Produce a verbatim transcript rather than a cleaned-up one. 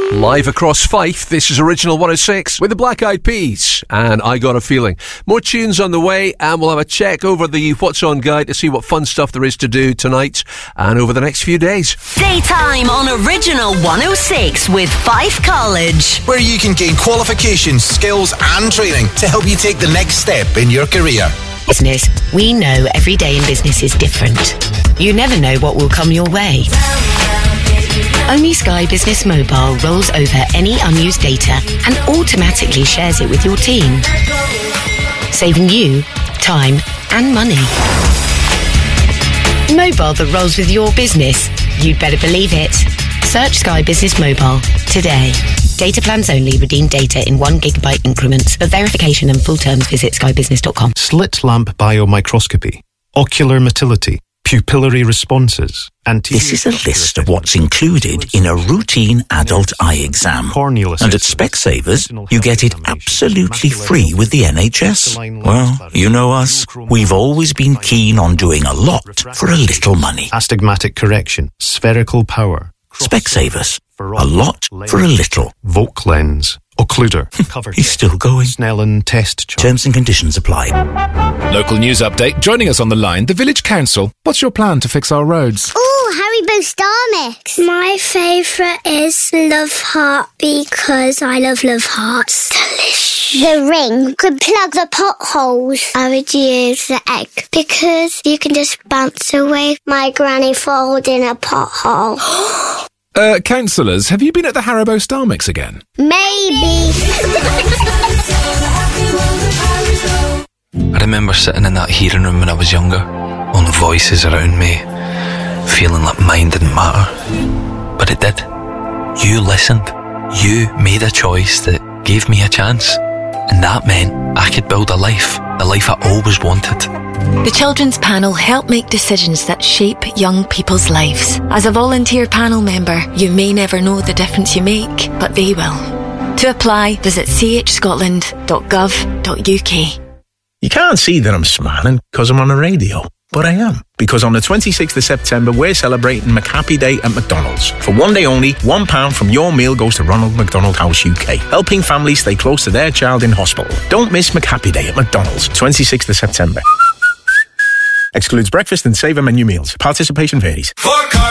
Live across Fife, this is Original one oh six with the Black Eyed Peas and I Got a Feeling. More tunes on the way, and we'll have a check over the What's On guide to see what fun stuff there is to do tonight and over the next few days. Daytime on Original one oh six with Fife College, where you can gain qualifications, skills and training to help you take the next step in your career. Business. We know every day in business is different. You never know what will come your way. Only Sky Business Mobile rolls over any unused data and automatically shares it with your team, saving you time and money. Mobile that rolls with your business. You'd better believe it. Search Sky Business Mobile today. Data plans only. Redeem data in one gigabyte increments. For verification and full terms, visit sky business dot com. Slit lamp biomicroscopy, ocular motility, pupillary responses. This is a list of what's included in a routine adult eye exam. And at Specsavers, you get it absolutely free with the N H S. Well, you know us. We've always been keen on doing a lot for a little money. Astigmatic correction, spherical power. Specsavers. A lot for a little. Volk lens. Occluder. He's still going. Snellen test chart. Terms and conditions apply. Local news update. Joining us on the line, the Village Council. What's your plan to fix our roads? Oh, Haribo Star Mix. My favourite is Love Heart because I love Love Hearts. Delicious. The ring could plug the potholes. I would use the egg because you can just bounce away my granny falls in a pothole. Uh, councillors, have you been at the Haribo Star Mix again? Maybe. I remember sitting in that hearing room when I was younger, all the voices around me, feeling like mine didn't matter. But it did. You listened. You made a choice that gave me a chance. And that meant I could build a life, the life I always wanted. The Children's Panel help make decisions that shape young people's lives. As a volunteer panel member, you may never know the difference you make, but they will. To apply, visit c h scotland dot gov dot u k. You can't see that I'm smiling because I'm on the radio, but I am. Because on the twenty-sixth of September, we're celebrating McHappy Day at McDonald's. For one day only, one pound from your meal goes to Ronald McDonald House U K, helping families stay close to their child in hospital. Don't miss McHappy Day at McDonald's, twenty-sixth of September. Excludes breakfast and saver menu meals. Participation varies.